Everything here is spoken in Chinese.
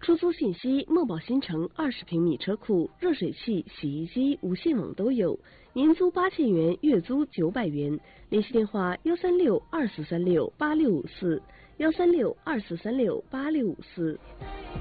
出租信息：墨宝新城20平米车库，热水器、洗衣机、无线网都有，年租8000元，月租900元。联系电话：13624368654，13624368654。